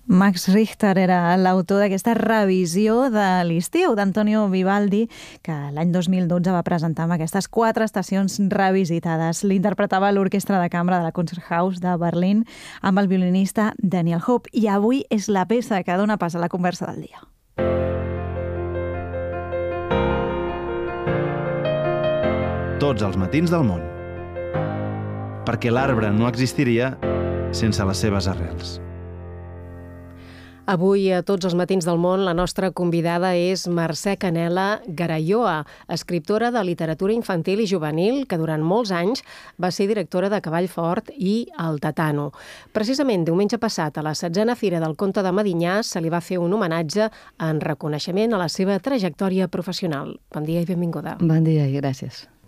Max Richter era l'autor d'aquesta revisió de l'estiu d'Antonio Vivaldi, que l'any 2012 va presentar amb aquestes 4 estacions revisitades. L'interpretava l'Orquestra de Cambra de la Konzerthaus de Berlín amb el violinista Daniel Hope. I avui és la peça que dona pas a la conversa del dia. Tots els matins del món. Perquè l'arbre no existiria sense les seves arrels. Avui, a Tots els matins del món, la nostra convidada és Mercè Canela Garayoa, escriptora de literatura infantil i juvenil, que durant molts anys va ser directora de Cavall Fort i El Tatano. Precisament diumenge passat, a la 16a Fira del Conte de Medinyà, se li va fer un homenatge en reconeixement a la seva trajectòria professional. Bon dia i benvinguda. Bon dia i gràcies.